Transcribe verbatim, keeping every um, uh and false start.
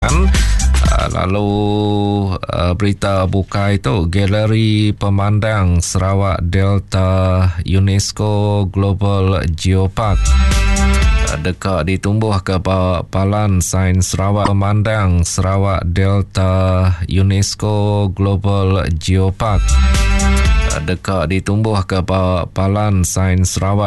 kan. Uh, lalu uh, berita buka itu, Galeri Pemandang Sarawak Delta UNESCO Global Geopark. Uh, dekat ditumbuh ke Palan Sains Sarawak. Pemandang Sarawak Delta UNESCO Global Geopark. Uh, dekat ditumbuh ke Palan Sains Sarawak.